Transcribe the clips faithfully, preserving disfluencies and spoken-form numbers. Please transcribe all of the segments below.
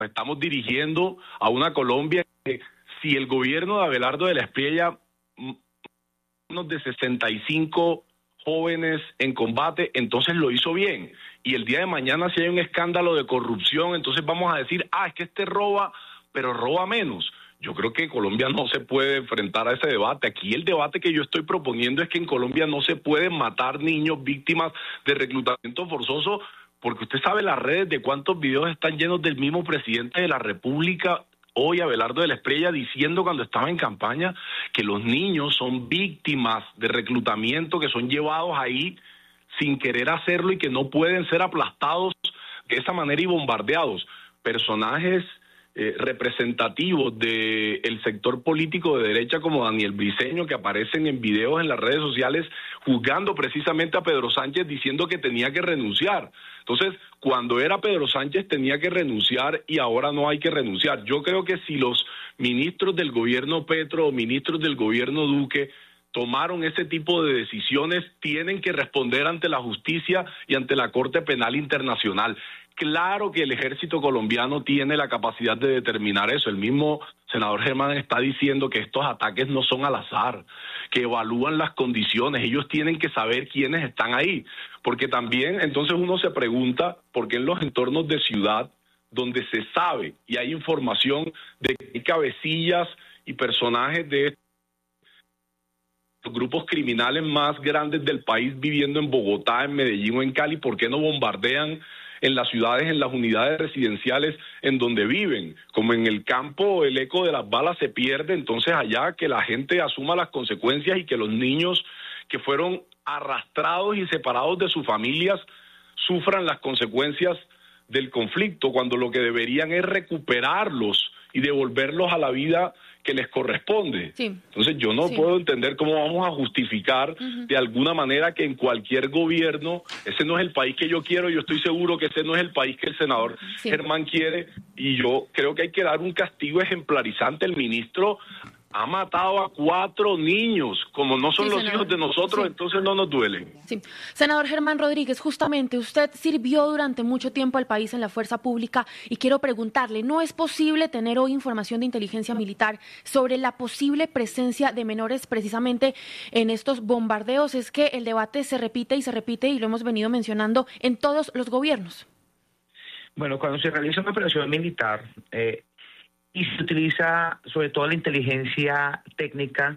estamos dirigiendo a una Colombia que, si el gobierno de Abelardo de la Espriella, unos de sesenta y cinco jóvenes en combate, entonces lo hizo bien. Y el día de mañana, si hay un escándalo de corrupción, entonces vamos a decir, ah, es que este roba, pero roba menos. Yo creo que Colombia no se puede enfrentar a ese debate. Aquí el debate que yo estoy proponiendo es que en Colombia no se pueden matar niños víctimas de reclutamiento forzoso, porque usted sabe las redes de cuántos videos están llenos del mismo presidente de la República, hoy Abelardo de la Espriella, diciendo cuando estaba en campaña que los niños son víctimas de reclutamiento, que son llevados ahí sin querer hacerlo y que no pueden ser aplastados de esa manera y bombardeados. Personajes eh, representativos del sector político de derecha como Daniel Briceño, que aparecen en videos en las redes sociales juzgando precisamente a Pedro Sánchez, diciendo que tenía que renunciar. Entonces, cuando era Pedro Sánchez tenía que renunciar y ahora no hay que renunciar. Yo creo que si los ministros del gobierno Petro o ministros del gobierno Duque tomaron ese tipo de decisiones, tienen que responder ante la justicia y ante la Corte Penal Internacional. Claro que el ejército colombiano tiene la capacidad de determinar eso. El mismo senador Germán está diciendo que estos ataques no son al azar, que evalúan las condiciones. Ellos tienen que saber quiénes están ahí. Porque también, entonces uno se pregunta por qué en los entornos de ciudad, donde se sabe y hay información de que hay cabecillas y personajes de los grupos criminales más grandes del país viviendo en Bogotá, en Medellín o en Cali, ¿por qué no bombardean en las ciudades, en las unidades residenciales en donde viven? Como en el campo el eco de las balas se pierde, entonces allá que la gente asuma las consecuencias y que los niños que fueron arrastrados y separados de sus familias sufran las consecuencias del conflicto, cuando lo que deberían es recuperarlos y devolverlos a la vida que les corresponde. Sí. Entonces yo no sí. puedo entender cómo vamos a justificar uh-huh. de alguna manera que en cualquier gobierno, ese no es el país que yo quiero, yo estoy seguro que ese no es el país que el senador sí. Germán quiere, y yo creo que hay que dar un castigo ejemplarizante. El ministro ha matado a cuatro niños, como no son sí, los senador. hijos de nosotros, sí. entonces no nos duelen. Sí. Senador Germán Rodríguez, justamente usted sirvió durante mucho tiempo al país en la fuerza pública y quiero preguntarle, ¿no es posible tener hoy información de inteligencia militar sobre la posible presencia de menores precisamente en estos bombardeos? Es que el debate se repite y se repite y lo hemos venido mencionando en todos los gobiernos. Bueno, cuando se realiza una operación militar, eh, y se utiliza sobre todo la inteligencia técnica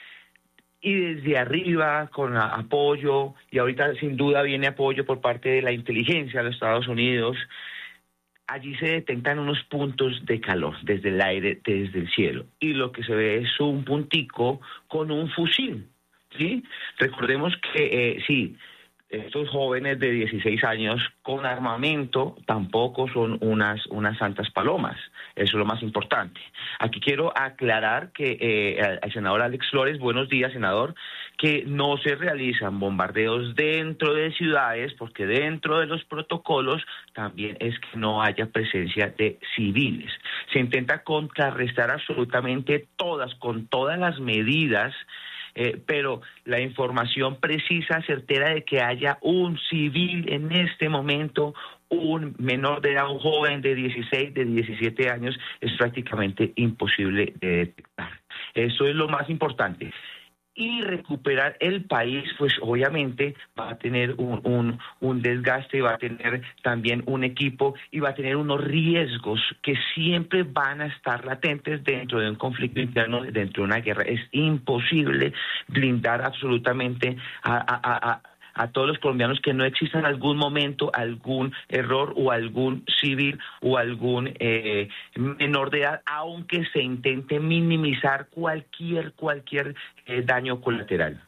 y desde arriba con apoyo, y ahorita sin duda viene apoyo por parte de la inteligencia de los Estados Unidos. Allí se detectan unos puntos de calor desde el aire, desde el cielo, y lo que se ve es un puntico con un fusil, ¿sí? Recordemos que eh, sí, estos jóvenes de dieciséis años con armamento tampoco son unas, unas santas palomas. Eso es lo más importante. Aquí quiero aclarar que eh, al, al senador Alex Flores, buenos días, senador, que no se realizan bombardeos dentro de ciudades, porque dentro de los protocolos también es que no haya presencia de civiles. Se intenta contrarrestar absolutamente todas, con todas las medidas, Eh, pero la información precisa, certera de que haya un civil en este momento, un menor de edad, un joven de dieciséis, de diecisiete años, es prácticamente imposible de detectar. Eso es lo más importante. Y recuperar el país, pues obviamente va a tener un, un, un desgaste, va a tener también un equipo y va a tener unos riesgos que siempre van a estar latentes dentro de un conflicto interno, dentro de una guerra. Es imposible blindar absolutamente a, a, a, a todos los colombianos que no exista en algún momento algún error o algún civil o algún eh, menor de edad, aunque se intente minimizar cualquier cualquier eh, daño colateral.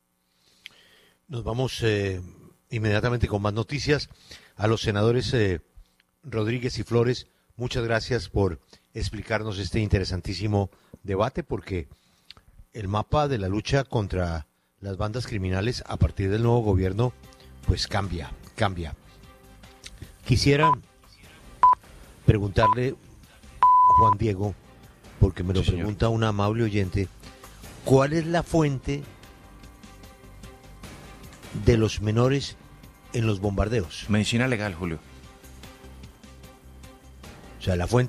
Nos vamos eh, inmediatamente con más noticias. A los senadores eh, Rodríguez y Flores, muchas gracias por explicarnos este interesantísimo debate, porque el mapa de la lucha contra las bandas criminales a partir del nuevo gobierno pues cambia, cambia. Quisiera preguntarle, Juan Diego, porque me lo sí, pregunta señor. un amable oyente, ¿cuál es la fuente de los menores en los bombardeos? Medicina legal, Julio. O sea, la fuente